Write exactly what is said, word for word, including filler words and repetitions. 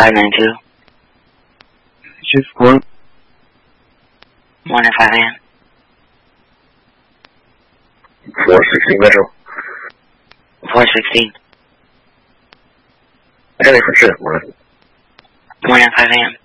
five nine two. Shift one. one at five a.m. four sixteen Metro. four sixteen. Ready for shift one. one at five a.m.